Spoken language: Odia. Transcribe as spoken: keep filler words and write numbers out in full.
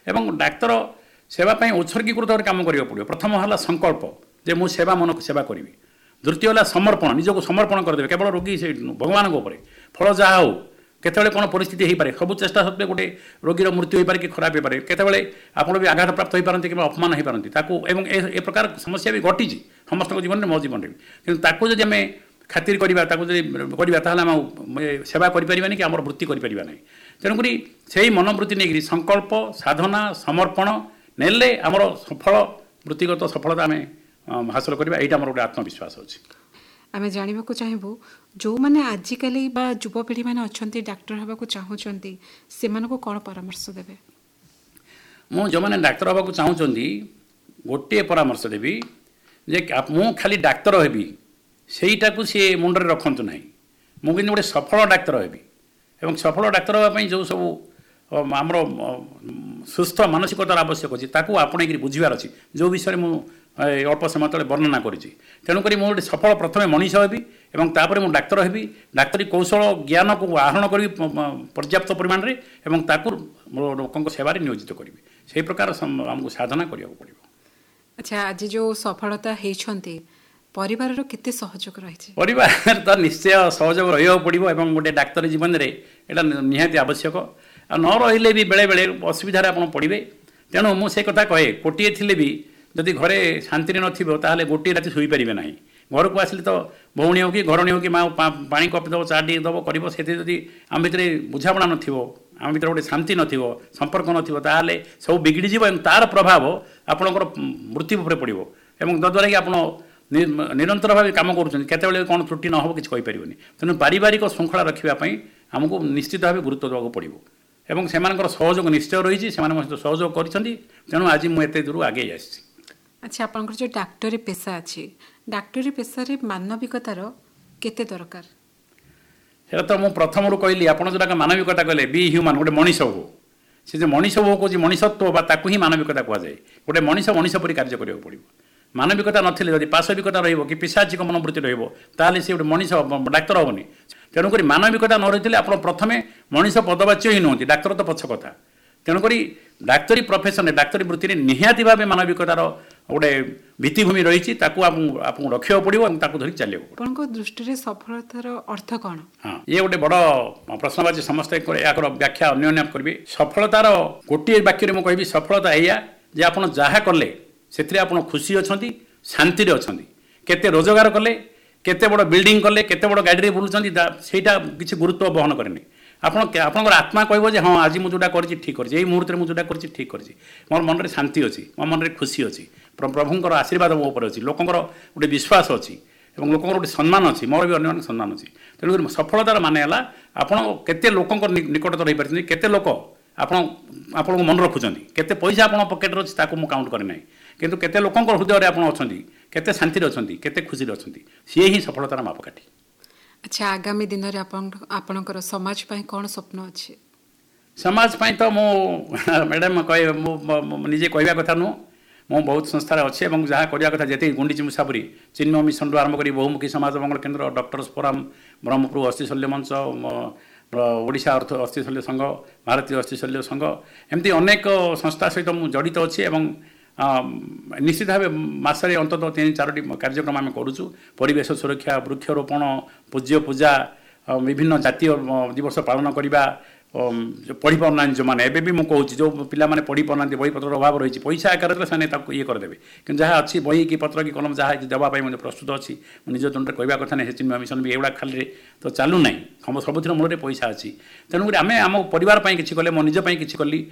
ଏବଂ ଡାକ୍ତର ସେବା ପାଇଁ ଉତ୍ସର୍ଗୀକୃତ ଭାବରେ କାମ କରିବାକୁ ପଡ଼ିବ। ପ୍ରଥମ ହେଲା ସଂକଳ୍ପ ଯେ ମୁଁ ସେବା ମନକୁ ସେବା କରିବି। ଦ୍ୱିତୀୟ ହେଲା ସମର୍ପଣ, ନିଜକୁ ସମର୍ପଣ କରିଦେବେ କେବଳ ରୋଗୀ ସେ ଭଗବାନଙ୍କ ଉପରେ। ଫଳ ଯାହା ହେଉ କେତେବେଳେ କ'ଣ ପରିସ୍ଥିତି ହୋଇପାରେ, ସବୁ ଚେଷ୍ଟା ସତ୍ତ୍ୱେ ଗୋଟେ ରୋଗୀର ମୃତ୍ୟୁ ହୋଇପାରେ କି ଖରାପ ହୋଇପାରେ, କେତେବେଳେ ଆପଣ ବି ଆଘାତପ୍ରାପ୍ତ ହୋଇପାରନ୍ତି କିମ୍ବା ଅପମାନ ହୋଇପାରନ୍ତି ତାକୁ, ଏବଂ ଏ ପ୍ରକାର ସମସ୍ୟା ବି ଘଟିଛି ସମସ୍ତଙ୍କ ଜୀବନରେ, ମୋ ଜୀବନରେ ବି। କିନ୍ତୁ ତାକୁ ଯଦି ଆମେ ଖାତିର କରିବା, ତାକୁ ଯଦି କରିବା ତାହେଲେ ଆମେ ସେବା କରିପାରିବାନି କି ଆମର ବୃତ୍ତି କରିପାରିବା ନାହିଁ। ତେଣୁକରି ସେହି ମନୋବୃତ୍ତି ନେଇକରି ସଂକଳ୍ପ, ସାଧନା, ସମର୍ପଣ ନେଲେ ଆମର ସଫଳ ବୃତ୍ତିଗତ ସଫଳତା ଆମେ ହାସଲ କରିବା, ଏଇଟା ଆମର ଗୋଟେ ଆତ୍ମବିଶ୍ୱାସ ଅଛି। ଆମେ ଜାଣିବାକୁ ଚାହିଁବୁ ଯେଉଁମାନେ ଆଜିକାଲି ବା ଯୁବପିଢ଼ି ମାନେ ଅଛନ୍ତି ଡାକ୍ତର ହେବାକୁ ଚାହୁଁଛନ୍ତି ସେମାନଙ୍କୁ କ'ଣ ପରାମର୍ଶ ଦେବେ? ମୁଁ ଯେଉଁମାନେ ଡାକ୍ତର ହେବାକୁ ଚାହୁଁଛନ୍ତି ଗୋଟିଏ ପରାମର୍ଶ ଦେବି ଯେ ମୁଁ ଖାଲି ଡାକ୍ତର ହେବି ସେଇଟାକୁ ସିଏ ମୁଣ୍ଡରେ ରଖନ୍ତୁ ନାହିଁ। ମୁଁ କିନ୍ତୁ ଗୋଟେ ସଫଳ ଡାକ୍ତର ହେବି, ଏବଂ ସଫଳ ଡାକ୍ତର ହେବା ପାଇଁ ଯେଉଁ ସବୁ ଆମର ସୁସ୍ଥ ମାନସିକତାର ଆବଶ୍ୟକ ଅଛି ତାକୁ ଆପଣେଇକି ବୁଝିବାର ଅଛି, ଯେଉଁ ବିଷୟରେ ମୁଁ ଅଳ୍ପ ସମୟ ତଳେ ବର୍ଣ୍ଣନା କରିଛି। ତେଣୁକରି ମୁଁ ଗୋଟେ ସଫଳ ପ୍ରଥମେ ମଣିଷ ହେବି ଏବଂ ତାପରେ ମୁଁ ଡାକ୍ତର ହେବି। ଡାକ୍ତରୀ କୌଶଳ ଜ୍ଞାନକୁ ଆହରଣ କରିବି ପର୍ଯ୍ୟାପ୍ତ ପରିମାଣରେ ଏବଂ ତାକୁ ଲୋକଙ୍କ ସେବାରେ ନିୟୋଜିତ କରିବି। ସେହି ପ୍ରକାର ଆମକୁ ସାଧନା କରିବାକୁ ପଡ଼ିବ। ଆଚ୍ଛା, ଆଜି ଯେଉଁ ସଫଳତା ହେଇଛନ୍ତି ପରିବାରର କେତେ ସହଯୋଗ ରହିଛି? ପରିବାର ତ ନିଶ୍ଚୟ ସହଯୋଗ ରହିବାକୁ ପଡ଼ିବ ଏବଂ ଗୋଟେ ଡାକ୍ତରୀ ଜୀବନରେ ଏଇଟା ନିହାତି ଆବଶ୍ୟକ। ଆଉ ନ ରହିଲେ ବି ବେଳେବେଳେ ଅସୁବିଧାରେ ଆପଣ ପଡ଼ିବେ। ତେଣୁ ମୁଁ ସେ କଥା କହେ, କୋଟିଏ ଥିଲେ ବି ଯଦି ଘରେ ଶାନ୍ତିରେ ନଥିବ ତାହେଲେ ଗୋଟିଏ ରାତି ଶୋଇପାରିବେ ନାହିଁ। ଘରକୁ ଆସିଲେ ତ ଭଉଣୀ ହେଉ କି ଘରଣୀ ହେଉ କି ମା ପାଣି କପି ଦେବ, ଚା ଟିକେ ଦେବ, କରିବ। ସେଥିରେ ଯଦି ଆମ ଭିତରେ ବୁଝାମଣା ନଥିବ, ଆମ ଭିତରେ ଗୋଟେ ଶାନ୍ତି ନଥିବ, ସମ୍ପର୍କ ନଥିବ, ତାହେଲେ ସବୁ ବିଗିଡ଼ିଯିବ ଏବଂ ତା'ର ପ୍ରଭାବ ଆପଣଙ୍କର ମୃତ୍ୟୁ ଉପରେ ପଡ଼ିବ। ଏବଂ ଯଦ୍ୱାରା କି ଆପଣ ନିରନ୍ତର ଭାବେ କାମ କରୁଛନ୍ତି, କେତେବେଳେ କ'ଣ ତ୍ରୁଟି ନ ହେବ କିଛି କହିପାରିବନି। ତେଣୁ ପାରିବାରିକ ଶୃଙ୍ଖଳା ରଖିବା ପାଇଁ ଆମକୁ ନିଶ୍ଚିତ ଭାବେ ଗୁରୁତ୍ୱ ଦେବାକୁ ପଡ଼ିବ ଏବଂ ସେମାନଙ୍କର ସହଯୋଗ ନିଶ୍ଚୟ ରହିଛି, ସେମାନେ ମୋ ସହିତ ସହଯୋଗ କରିଛନ୍ତି। ତେଣୁ ଆଜି ମୁଁ ଏତେ ଦୂର ଆଗେଇ ଆସିଛି। ଆଚ୍ଛା, ଆପଣଙ୍କର ଯେଉଁ ଡାକ୍ତରୀ ପେସା ଅଛି, ଡାକ୍ତରୀ ପେସାରେ ମାନବିକତାର କେତେ ଦରକାର? ସେଇଟା ତ ମୁଁ ପ୍ରଥମରୁ କହିଲି, ଆପଣ ଯେଉଁଟା ମାନବିକତା କହିଲେ, ବି ହ୍ୟୁମାନ୍, ଗୋଟେ ମଣିଷ ହୁଅ। ସେ ଯେ ମଣିଷ ହୁଅ କହୁଛି ମଣିଷତ୍ୱ ବା ତାକୁ ହିଁ ମାନବିକତା କୁହାଯାଏ। ଗୋଟେ ମଣିଷ ମଣିଷ ପରି କାର୍ଯ୍ୟ କରିବାକୁ ପଡ଼ିବ। ମାନବିକତା ନଥିଲେ ଯଦି ପାଶବିକତା ରହିବ କି ପିଶାଚିକ ମନୋବୃତ୍ତି ରହିବ ତାହେଲେ ସେ ଗୋଟେ ମଣିଷ ଡାକ୍ତର ହେବନି। ତେଣୁକରି ମାନବିକତା ନ ରହିଥିଲେ ଆପଣ ପ୍ରଥମେ ମଣିଷ ପଦବାଚ୍ୟ ହିଁ ନୁହନ୍ତି, ଡାକ୍ତର ତ ପଛ କଥା। ତେଣୁକରି ଡାକ୍ତରୀ ପ୍ରଫେସନରେ, ଡାକ୍ତରୀ ବୃତ୍ତିରେ ନିହାତି ଭାବେ ମାନବିକତାର ଗୋଟେ ଭିତ୍ତିଭୂମି ରହିଛି, ତାକୁ ଆପଣଙ୍କୁ ରଖିବାକୁ ପଡ଼ିବ ଏବଂ ତାକୁ ଧରି ଚାଲିବାକୁ ପଡ଼ିବ। ଆପଣଙ୍କ ଦୃଷ୍ଟିରେ ସଫଳତାର ଅର୍ଥ କ'ଣ? ହଁ, ଇଏ ଗୋଟେ ବଡ଼ ପ୍ରଶ୍ନବାଚୀ, ସମସ୍ତେ ଏହାର ବ୍ୟାଖ୍ୟା ଅନ୍ୟ ଅନ୍ୟ କରିବେ। ସଫଳତାର ଗୋଟିଏ ବାକ୍ୟରେ ମୁଁ କହିବି, ସଫଳତା ଏଇଆ ଯେ ଆପଣ ଯାହା କଲେ ସେଥିରେ ଆପଣ ଖୁସି ଅଛନ୍ତି, ଶାନ୍ତିରେ ଅଛନ୍ତି। କେତେ ରୋଜଗାର କଲେ, କେତେ ବଡ଼ ବିଲ୍ଡିଂ କଲେ, କେତେ ବଡ଼ ଗାଡ଼ିରେ ବୁଲୁଛନ୍ତି, ସେଇଟା କିଛି ଗୁରୁତ୍ୱ ବହନ କରେନି। ଆପଣ ଆପଣଙ୍କର ଆତ୍ମା କହିବ ଯେ ହଁ ଆଜି ମୁଁ ଯେଉଁଟା କରିଛି ଠିକ୍ କରିଛି, ଏଇ ମୁହୂର୍ତ୍ତରେ ମୁଁ ଯେଉଁଟା କରିଛି ଠିକ୍ କରିଛି, ମୋର ମନରେ ଶାନ୍ତି ଅଛି, ମୋ ମନରେ ଖୁସି ଅଛି, ପ୍ରଭୁଙ୍କର ଆଶୀର୍ବାଦ ମୋ ଉପରେ ଅଛି, ଲୋକଙ୍କର ଗୋଟେ ବିଶ୍ୱାସ ଅଛି ଏବଂ ଲୋକଙ୍କର ଗୋଟେ ସମ୍ମାନ ଅଛି, ମୋର ବି ଅନ୍ୟମାନଙ୍କ ସମ୍ମାନ ଅଛି। ତେଣୁକରି ସଫଳତାର ମାନେ ହେଲା ଆପଣ କେତେ ଲୋକଙ୍କ ନିକଟତର ରହିପାରିଛନ୍ତି, କେତେ ଲୋକ ଆପଣ ଆପଣଙ୍କୁ ମନେ ରଖୁଛନ୍ତି, କେତେ ପଇସା ଆପଣଙ୍କ ପକେଟରେ ଅଛି ତାକୁ ମୁଁ କାଉଣ୍ଟ କରେ ନାହିଁ, କିନ୍ତୁ କେତେ ଲୋକଙ୍କ ହୃଦୟରେ ଆପଣ ଅଛନ୍ତି, କେତେ ଶାନ୍ତିରେ ଅଛନ୍ତି, କେତେ ଖୁସିରେ ଅଛନ୍ତି, ସିଏ ହିଁ ସଫଳତାର ମାପକାଠି। ଆଚ୍ଛା, ଆଗାମୀ ଦିନରେ ଆପଣଙ୍କର ସମାଜ ପାଇଁ କ'ଣ ସ୍ୱପ୍ନ ଅଛି? ସମାଜ ପାଇଁ ତ ମୁଁ ମ୍ୟାଡ଼ାମ୍ କହେ, ମୁଁ ନିଜେ କହିବା କଥା ନୁହଁ, ମୁଁ ବହୁତ ସଂସ୍ଥାରେ ଅଛି ଏବଂ ଯାହା କରିବା କଥା ଯେତିକି ଗୁଣ୍ଡିଚି ମୁସାଫରି, ଚିନ୍ମୟ ମିଶନରୁ ଆରମ୍ଭ କରି ବହୁମୁଖୀ ସମାଜ ମଙ୍ଗଳ କେନ୍ଦ୍ର, ଡକ୍ଟର୍ସ ଫୋରମ୍, ବ୍ରହ୍ମପୁର ଅସ୍ଥିଶଲ୍ୟ ମଞ୍ଚ, ଓଡ଼ିଶା ଅର୍ଥ ଅସ୍ଥିଶଲ୍ୟ ସଂଘ, ଭାରତୀୟ ଅସ୍ଥିଶଲ୍ୟ ସଂଘ, ଏମିତି ଅନେକ ସଂସ୍ଥା ସହିତ ମୁଁ ଜଡ଼ିତ ଅଛି ଏବଂ ନିଶ୍ଚିତ ଭାବେ ମାସରେ ଅନ୍ତତଃ ତିନି ଚାରୋଟି କାର୍ଯ୍ୟକ୍ରମ ଆମେ କରୁଛୁ। ପରିବେଶ ସୁରକ୍ଷା, ବୃକ୍ଷରୋପଣ, ପୂଜ୍ୟ ପୂଜା, ବିଭିନ୍ନ ଜାତୀୟ ଦିବସ ପାଳନ କରିବା, ପଢ଼ି ପାରୁନାହାନ୍ତି ଯେଉଁମାନେ, ଏବେ ବି ମୁଁ କହୁଛି ଯେଉଁ ପିଲାମାନେ ପଢ଼ି ପାରୁନାହାନ୍ତି, ବହିପତ୍ରର ଅଭାବ ରହିଛି, ପଇସା ଆକାରରେ ସେମାନେ ତାକୁ ଇଏ କରିଦେବେ, କିନ୍ତୁ ଯାହା ଅଛି ବହି କି ପତ୍ର କି କଲମ ଯାହା ଦେବା ପାଇଁ ମଧ୍ୟ ପ୍ରସ୍ତୁତ ଅଛି। ମୁଁ ନିଜ ତୁଣ୍ଡରେ କହିବା କଥା ନାହିଁ, ଚିନ୍ମୟ ମିଶନ ବି ଏଗୁଡ଼ା ଖାଲିରେ ତ ଚାଲୁନାହିଁ, ସବୁଥିର ମୂଳରେ ପଇସା ଅଛି। ତେଣୁକରି ଆମେ ଆମ ପରିବାର ପାଇଁ କିଛି କଲେ, ମୋ ନିଜ ପାଇଁ କିଛି କଲି,